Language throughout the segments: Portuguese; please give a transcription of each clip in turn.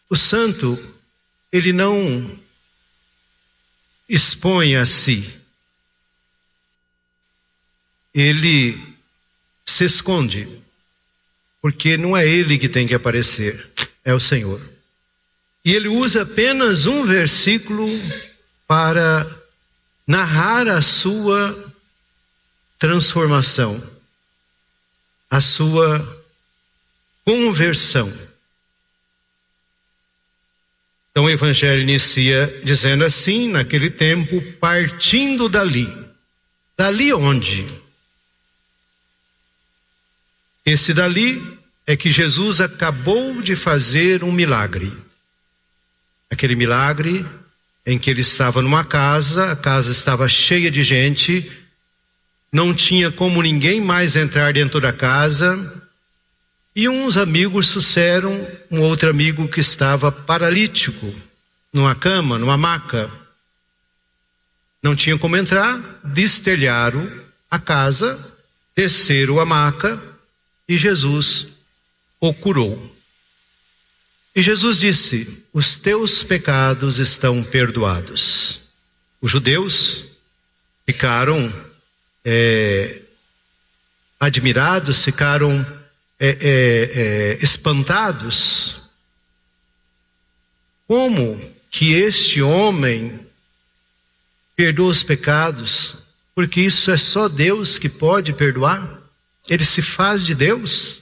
O santo, ele não expõe a si. Ele se esconde, porque não é ele que tem que aparecer, é o Senhor. E ele usa apenas um versículo para narrar a sua transformação, a sua conversão. Então o Evangelho inicia dizendo assim: naquele tempo, partindo dali. Dali onde? Esse dali é que Jesus acabou de fazer um milagre. Aquele milagre em que ele estava numa casa, a casa estava cheia de gente, não tinha como ninguém mais entrar dentro da casa, e uns amigos trouxeram um outro amigo que estava paralítico, numa cama, numa maca. Não tinha como entrar, destelharam a casa, desceram a maca, e Jesus o curou. E Jesus disse: os teus pecados estão perdoados. Os judeus ficaram admirados, ficaram espantados. Como que este homem perdoa os pecados? Porque isso é só Deus que pode perdoar. Ele se faz de Deus.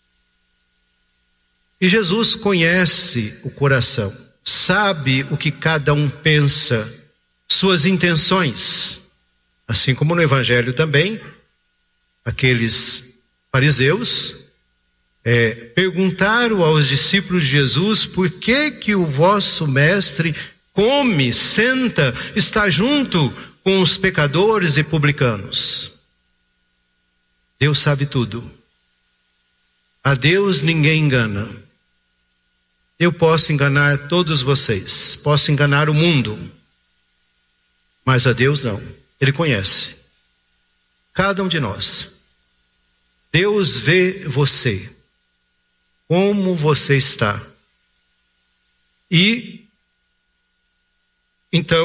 E Jesus conhece o coração, sabe o que cada um pensa, suas intenções. Assim como no Evangelho também, aqueles fariseus perguntaram aos discípulos de Jesus: por que o vosso mestre come, senta, está junto com os pecadores e publicanos? Deus sabe tudo. A Deus ninguém engana. Eu posso enganar todos vocês, posso enganar o mundo, mas a Deus não. Ele conhece cada um de nós. Deus vê você, como você está. E então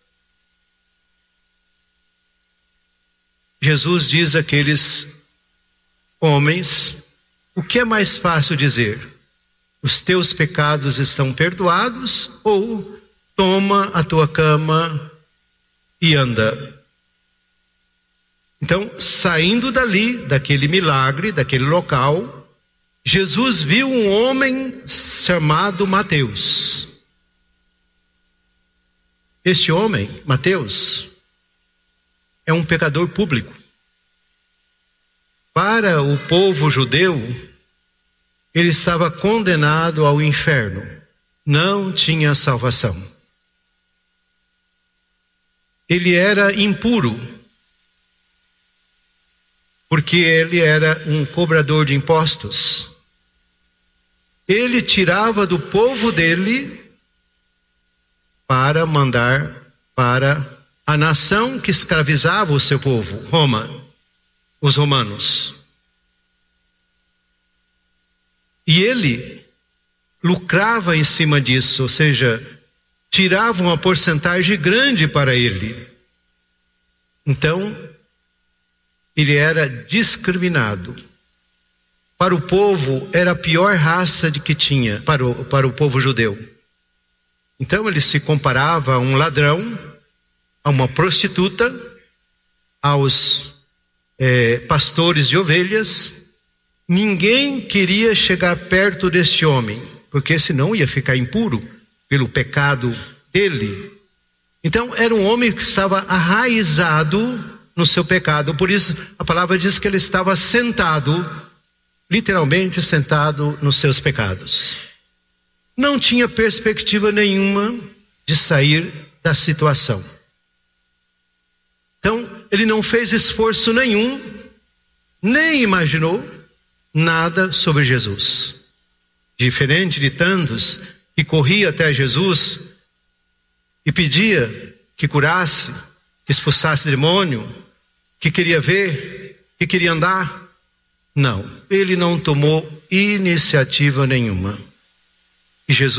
Jesus diz àqueles homens: o que é mais fácil dizer? Os teus pecados estão perdoados, ou toma a tua cama e anda? Então, saindo dali, daquele milagre, daquele local, Jesus viu um homem chamado Mateus. Este homem, Mateus, é um pecador público. Para o povo judeu, ele estava condenado ao inferno. Não tinha salvação. Ele era impuro, porque ele era um cobrador de impostos. Ele tirava do povo dele para mandar para a nação que escravizava o seu povo, Roma, os romanos. E ele lucrava em cima disso, ou seja, tirava uma porcentagem grande para ele. Então, ele era discriminado. Para o povo, era a pior raça que tinha, para o povo judeu. Então, ele se comparava a um ladrão, a uma prostituta, aos pastores de ovelhas. Ninguém queria chegar perto deste homem, porque senão ia ficar impuro pelo pecado dele. Então, era um homem que estava arraizado no seu pecado. Por isso, a palavra diz que ele estava sentado, literalmente sentado nos seus pecados. Não tinha perspectiva nenhuma de sair da situação. Então, ele não fez esforço nenhum, nem imaginou nada sobre Jesus. Diferente de tantos que corria até Jesus e pedia que curasse, que expulsasse demônio, que queria ver, que queria andar. Não, ele não tomou iniciativa nenhuma. E Jesus